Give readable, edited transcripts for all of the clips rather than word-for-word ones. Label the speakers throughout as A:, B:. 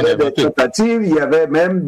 A: avait des tentatives, il y avait même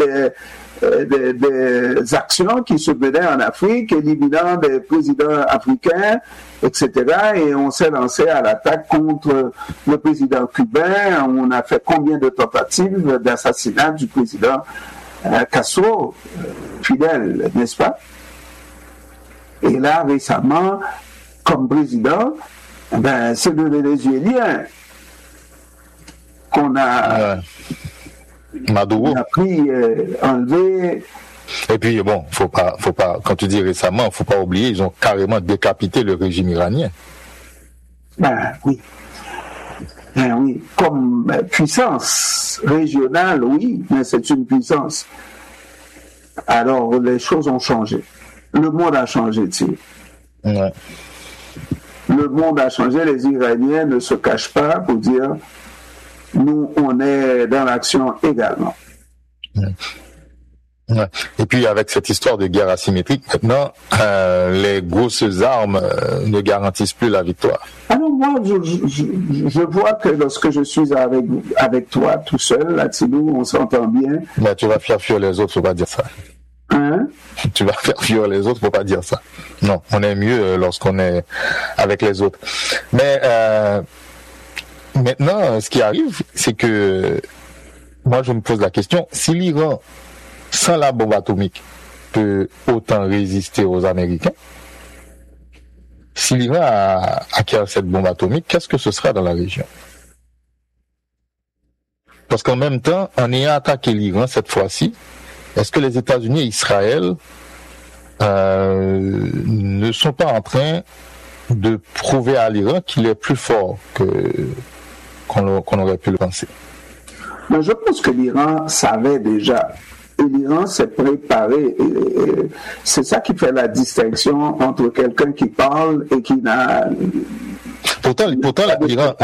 A: des actions qui se menaient en Afrique, éliminant des présidents africains, etc. Et on s'est lancé à l'attaque contre le président cubain. On a fait combien de tentatives d'assassinat du président Castro, Fidel, n'est-ce pas? Et là, récemment, comme président, c'est le Vénézuélien qu'on a,
B: Maduro.
A: On a pris, enlevé.
B: Et puis, bon, faut pas, quand tu dis récemment, faut pas oublier, ils ont carrément décapité le régime iranien.
A: Oui. Oui. Comme puissance régionale, oui, mais c'est une puissance. Alors, les choses ont changé. Le monde a changé, tu sais.
B: Ouais.
A: Le monde a changé, les Iraniens ne se cachent pas pour dire nous, on est dans l'action également.
B: Ouais. Ouais. Et puis avec cette histoire de guerre asymétrique, maintenant, les grosses armes ne garantissent plus la victoire.
A: Alors moi, je vois que lorsque je suis avec toi tout seul, là, Tilou, on s'entend bien.
B: Mais tu vas faire fuir les autres, faut pas dire ça.
A: Hein?
B: Tu vas faire fuir les autres, faut pas dire ça. Non, on est mieux lorsqu'on est avec les autres. Mais maintenant, ce qui arrive, c'est que moi, je me pose la question, si l'Iran, sans la bombe atomique, peut autant résister aux Américains, si l'Iran acquiert cette bombe atomique, qu'est-ce que ce sera dans la région? Parce qu'en même temps, en ayant attaqué l'Iran cette fois-ci, est-ce que les États-Unis et Israël ne sont pas en train de prouver à l'Iran qu'il est plus fort qu'on aurait pu le penser?
A: Mais je pense que l'Iran savait déjà. Et l'Iran s'est préparé. Et c'est ça qui fait la distinction entre quelqu'un qui parle et qui n'a...
B: Pourtant l'Iran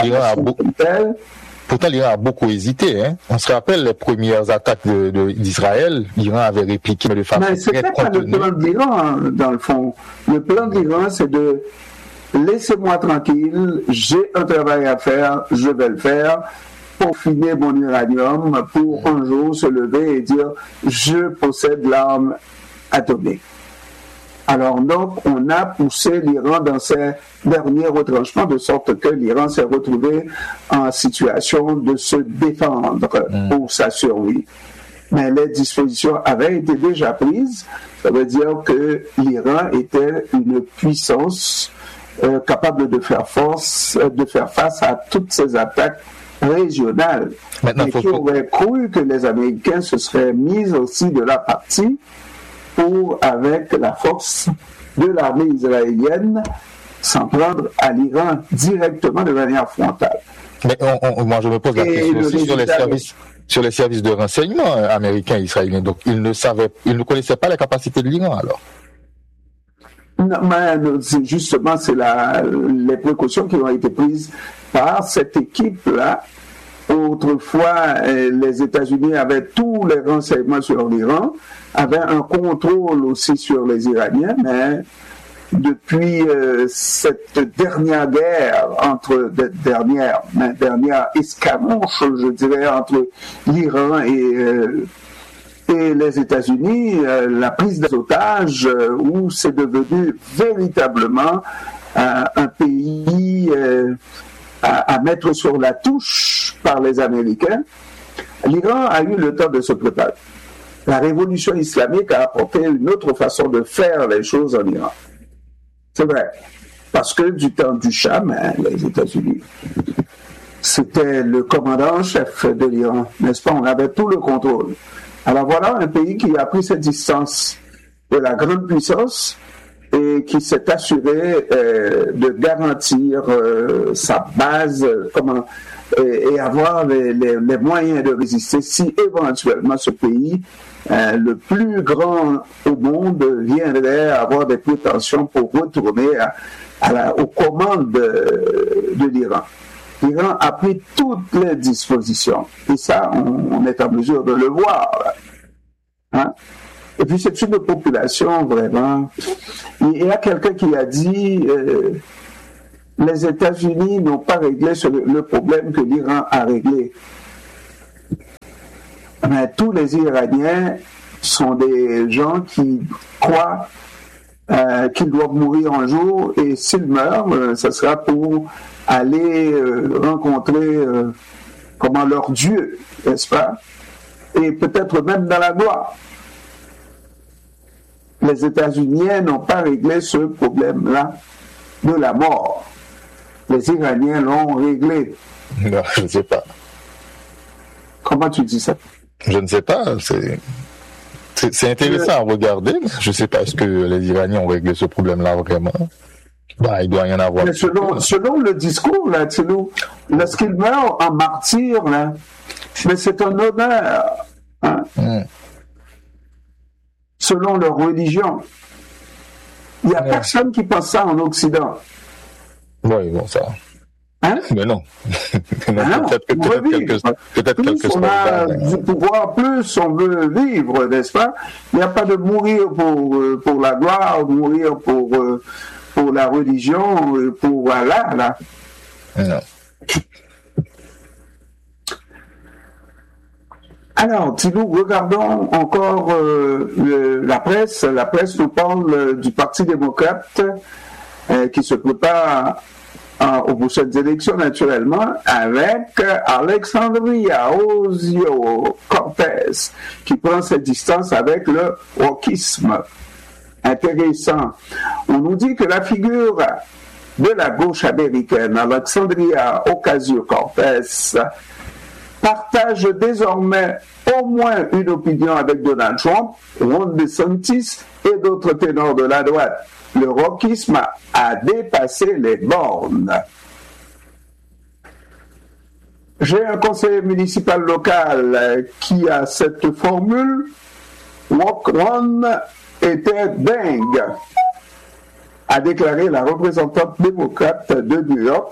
B: a beaucoup hésité. Hein. On se rappelle les premières attaques d'Israël. L'Iran avait répliqué de façon très contenue. Mais c'est pas le plan
A: de l'Iran, dans le fond. Le plan de l'Iran, c'est de laissez-moi tranquille, j'ai un travail à faire, je vais le faire pour finir mon uranium, pour un jour se lever et dire je possède l'arme atomique. Alors donc, on a poussé l'Iran dans ses derniers retranchements, de sorte que l'Iran s'est retrouvé en situation de se défendre pour sa survie. Mais les dispositions avaient été déjà prises. Ça veut dire que l'Iran était une puissance capable de faire face à toutes ces attaques régionales.
B: Maintenant,
A: et qui aurait cru que les Américains se seraient mis aussi de la partie pour, avec la force de l'armée israélienne, s'en prendre à l'Iran directement de manière frontale.
B: Mais moi, je me pose la question aussi sur les services de renseignement américains et israéliens. Donc, ils ne connaissaient pas la capacité de l'Iran, alors.
A: Non, mais justement, c'est les précautions qui ont été prises par cette équipe-là. Autrefois, les États-Unis avaient tous les renseignements sur l'Iran, avaient un contrôle aussi sur les Iraniens, mais depuis cette dernière guerre, dernière escamoche, je dirais, entre l'Iran et les États-Unis, la prise des otages, où c'est devenu véritablement un pays à mettre sur la touche par les Américains, l'Iran a eu le temps de se préparer. La révolution islamique a apporté une autre façon de faire les choses en Iran. C'est vrai. Parce que du temps du Shah, les États-Unis, c'était le commandant en chef de l'Iran, n'est-ce pas? On avait tout le contrôle. Alors voilà un pays qui a pris cette distance de la grande puissance et qui s'est assuré de garantir sa base et avoir les moyens de résister si éventuellement ce pays, le plus grand au monde, viendrait avoir des prétentions pour retourner aux commandes de l'Iran. L'Iran a pris toutes les dispositions. Et ça, on est en mesure de le voir. Hein? Et puis, c'est une population vraiment... Il y a quelqu'un qui a dit les États-Unis n'ont pas réglé le problème que l'Iran a réglé. Mais tous les Iraniens sont des gens qui croient qu'ils doivent mourir un jour, et s'ils meurent, ce sera pour aller rencontrer leur Dieu, n'est-ce pas? Et peut-être même dans la gloire. Les États-Unis n'ont pas réglé ce problème-là de la mort. Les Iraniens l'ont réglé.
B: Non, je ne sais pas.
A: Comment tu dis ça?
B: Je ne sais pas. C'est intéressant à regarder, mais je ne sais pas, est-ce que les Iraniens ont réglé ce problème-là vraiment? Il doit y en avoir.
A: Mais selon le discours, là, lorsqu'ils meurent en martyr, là, mais c'est un honneur. Hein? Selon leur religion. Il n'y a personne qui pense ça en Occident.
B: Oui, bon, ça.
A: Hein?
B: Mais non.
A: Peut-être plus on a du pouvoir, plus on veut vivre, n'est-ce pas? Il n'y a pas de mourir pour la gloire, mourir pour la religion, pour Allah, là.
B: Non.
A: Alors, Thilo, regardons encore la presse. La presse nous parle du Parti démocrate qui se prépare aux prochaines élections, naturellement, avec Alexandria Ocasio-Cortez, qui prend ses distances avec le wokisme. Intéressant. On nous dit que la figure de la gauche américaine, Alexandria Ocasio-Cortez, partage désormais au moins une opinion avec Donald Trump, Ron DeSantis et d'autres ténors de la droite. Le wokisme a dépassé les bornes. J'ai un conseiller municipal local qui a cette formule. Woke Ron était dingue, a déclaré la représentante démocrate de New York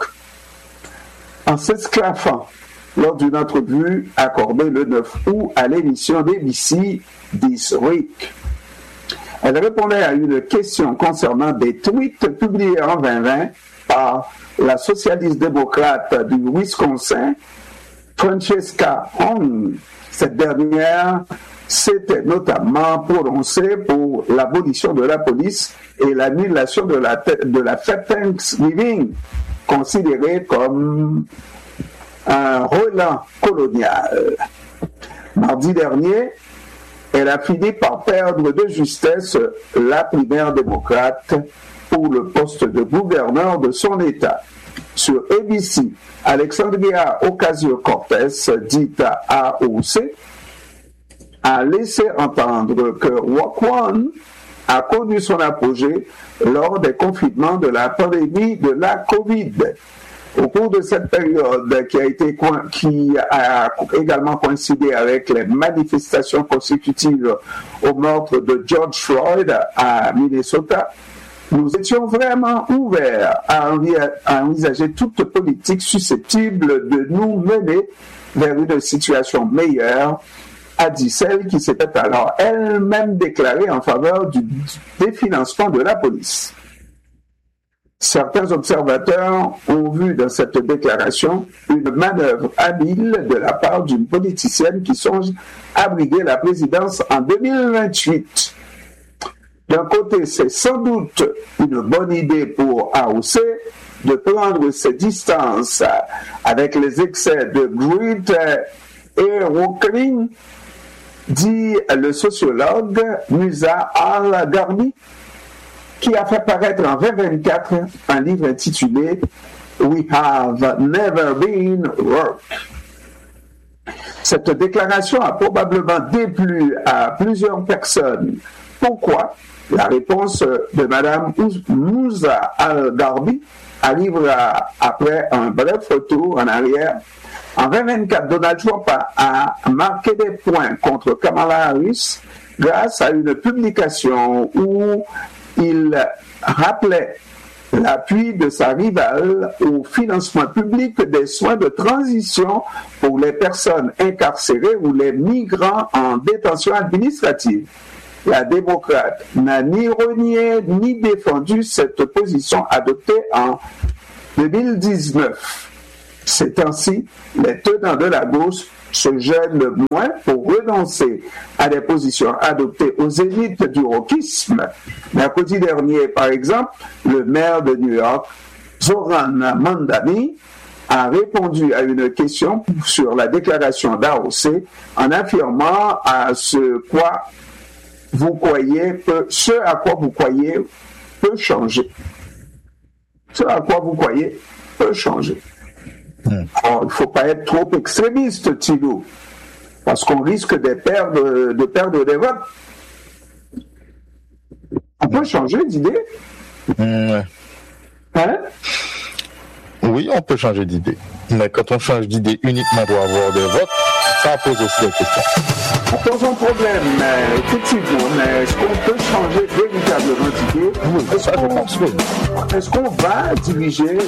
A: en s'esclaffant lors d'une entrevue accordée le 9 août à l'émission d'ABC This Week. Elle répondait à une question concernant des tweets publiés en 2020 par la socialiste démocrate du Wisconsin, Francesca Hong. Cette dernière s'était notamment prononcée pour l'abolition de la police et l'annulation de la fête Thanksgiving, considérée comme un relent colonial. Mardi dernier, elle a fini par perdre de justesse la primaire démocrate pour le poste de gouverneur de son État. Sur ABC, Alexandria Ocasio-Cortez, dite AOC, a laissé entendre que Woke One a connu son apogée lors des confinements de la pandémie de la COVID. Au cours de cette période qui a également coïncidé avec les manifestations consécutives au meurtre de George Floyd à Minnesota, nous étions vraiment ouverts à envisager toute politique susceptible de nous mener vers une situation meilleure, a dit celle qui s'était alors elle-même déclarée en faveur du définancement de la police. Certains observateurs ont vu dans cette déclaration une manœuvre habile de la part d'une politicienne qui songe à briguer la présidence en 2028. D'un côté, c'est sans doute une bonne idée pour AOC de prendre ses distances avec les excès de greed et wokeisme, dit le sociologue Musa Al-Garbi, qui a fait paraître en 2024 un livre intitulé « We have never been woke ». Cette déclaration a probablement déplu à plusieurs personnes. Pourquoi? La réponse de Mme Musa Al-Garbi arrive après un bref retour en arrière. En 2024, Donald Trump a marqué des points contre Kamala Harris grâce à une publication où il rappelait l'appui de sa rivale au financement public des soins de transition pour les personnes incarcérées ou les migrants en détention administrative. La démocrate n'a ni renié ni défendu cette position adoptée en 2019. C'est ainsi, les tenants de la bourse se gênent le moins pour renoncer à des positions adoptées aux élites du wokisme. Mercredi dernier, par exemple, le maire de New York, Zoran Mandani, a répondu à une question sur la déclaration d'AOC en affirmant ce à quoi vous croyez peut changer. Ce à quoi vous croyez peut changer. Or, il ne faut pas être trop extrémiste, Thilo, parce qu'on risque de perdre des votes. On peut changer d'idée.
B: Ouais.
A: Hein?
B: Oui, on peut changer d'idée. Mais quand on change d'idée uniquement pour avoir des votes, ça pose aussi des questions.
A: Ça pose un problème, effectivement, mais est-ce qu'on peut changer véritablement d'idée?
B: Oui, ça je pense, oui.
A: Est-ce qu'on va diriger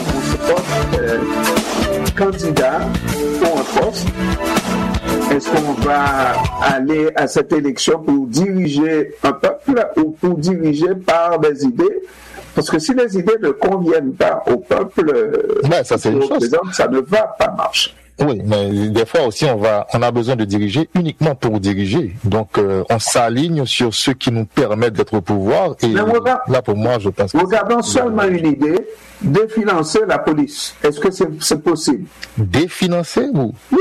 A: candidat pour un poste? Est-ce qu'on va aller à cette élection pour diriger un peuple ou pour diriger par des idées? Parce que si les idées ne conviennent pas au peuple,
B: ça c'est une chose.
A: Ça ne va pas marcher.
B: Oui, mais des fois aussi on a besoin de diriger uniquement pour diriger. Donc on s'aligne sur ce qui nous permet d'être au pouvoir. Et là pour moi je pense que
A: regardons seulement une idée, définancer la police. Est-ce que c'est possible?
B: Définancer ou?
A: Oui.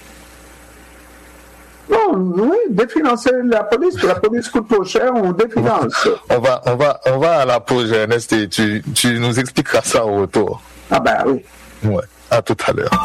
A: Non, oui, définancer la police coûte trop cher, on définance.
B: On va à la pause, Ernest, et tu nous expliqueras ça au retour.
A: Ah ben oui.
B: Ouais, à tout à l'heure.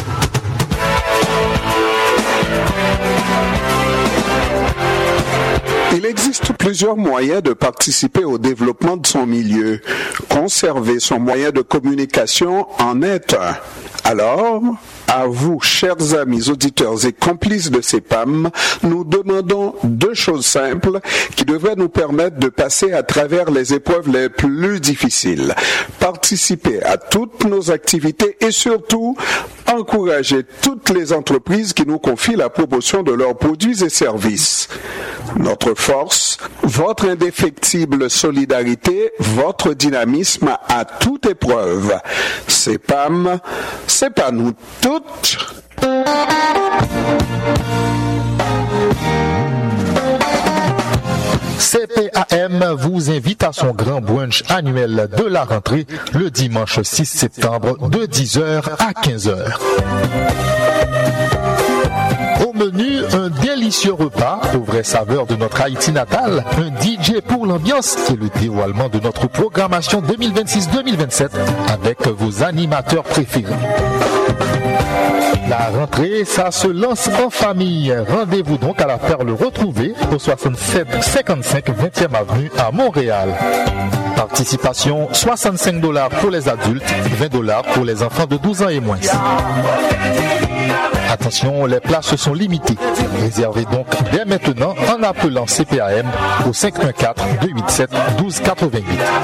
C: Il existe plusieurs moyens de participer au développement de son milieu. Conserver son moyen de communication en est un. Alors, à vous, chers amis auditeurs et complices de CEPAM, nous demandons deux choses simples qui devraient nous permettre de passer à travers les épreuves les plus difficiles. Participer à toutes nos activités et surtout, encourager toutes les entreprises qui nous confient la promotion de leurs produits et services. Notre force, votre indéfectible solidarité, votre dynamisme à toute épreuve. CEPAM, c'est pas nous toutes.
B: CPAM vous invite à son grand brunch annuel de la rentrée le dimanche 6 septembre de 10h à 15h. Au menu, un délicieux repas aux vraies saveurs de notre Haïti natale, un DJ pour l'ambiance et le dévoilement de notre programmation 2026-2027 avec vos animateurs préférés. La rentrée, ça se lance en famille. Rendez-vous donc à la Perle Retrouvée au 6755 20e avenue à Montréal. Participation $65 pour les adultes, $20 pour les enfants de 12 ans et moins. Attention, les places sont limitées. Réservez donc dès maintenant en appelant CPAM au 514-287-1288.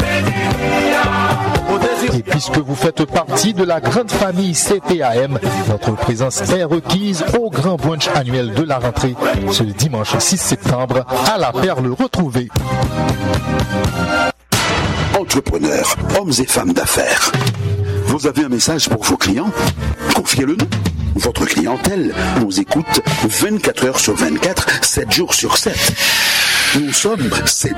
B: Et puisque vous faites partie de la grande famille CPAM, notre présence est requise au grand brunch annuel de la rentrée ce dimanche 6 septembre à la Perle Retrouvée.
D: Entrepreneurs, hommes et femmes d'affaires, vous avez un message pour vos clients? Confiez-le-nous. Votre clientèle nous écoute 24 heures sur 24, 7 jours sur 7. Nous sommes